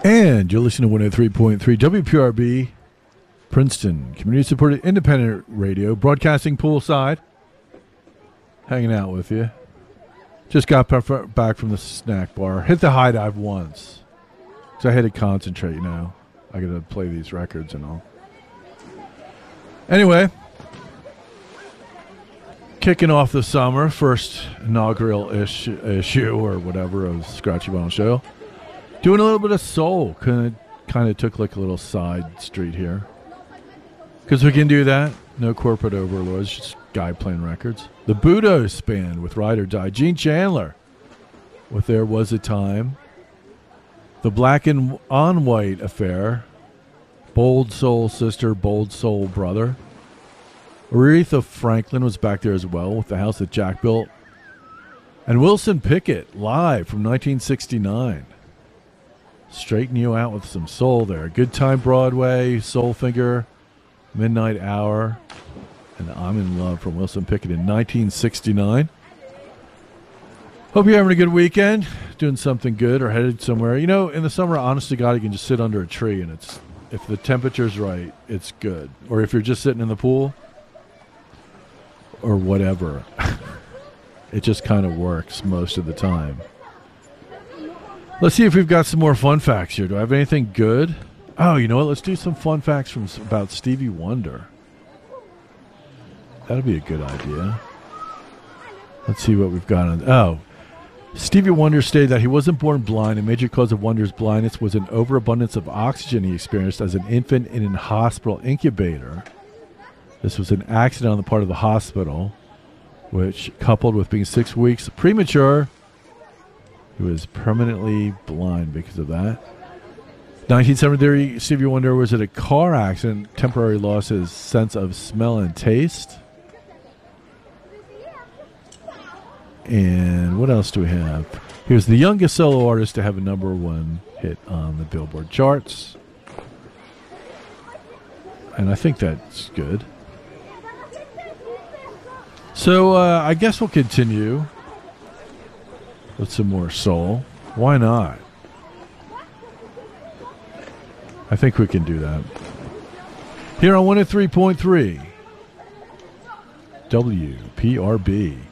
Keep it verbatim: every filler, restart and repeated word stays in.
And you're listening to one oh three point three W P R B, Princeton, community-supported independent radio, broadcasting poolside. Hanging out with you. Just got back from the snack bar. Hit the high dive once. Because I had to concentrate, you know. I got to play these records and all. Anyway. Kicking off the summer. First inaugural ish, issue or whatever of Scratchy Vinyl Show. Doing a little bit of soul. Kind of, kind of took like a little side street here. Because we can do that. No corporate overlords. Just guy playing records. The Budos Band with Ride or Die. Gene Chandler with There Was a Time. The Black and On White Affair. Bold Soul Sister, Bold Soul Brother. Aretha Franklin was back there as well with The House That Jack Built. And Wilson Pickett live from nineteen sixty-nine. Straighten you out with some soul there. Good Time Broadway, Soulfinger, Midnight Hour, and I'm in Love from Wilson Pickett in nineteen sixty-nine. Hope you're having a good weekend, doing something good or headed somewhere. You know, in the summer, honest to God, you can just sit under a tree and it's, if the temperature's right, it's good. Or if you're just sitting in the pool or whatever, it just kind of works most of the time. Let's see if we've got some more fun facts here. Do I have anything good? Oh, you know what? Let's do some fun facts from about Stevie Wonder. That'd be a good idea. Let's see what we've got on. Oh, Stevie Wonder stated that he wasn't born blind. A major cause of Wonder's blindness was an overabundance of oxygen he experienced as an infant in a hospital incubator. This was an accident on the part of the hospital, which, coupled with being six weeks premature, he was permanently blind because of that. nineteen seventy-three, Stevie Wonder was in a car accident, temporarily lost his sense of smell and taste. And what else do we have? He was the youngest solo artist to have a number one hit on the Billboard charts. And I think that's good. So uh, I guess we'll continue with some more soul. Why not? I think we can do that. Here on one oh three point three W P R B.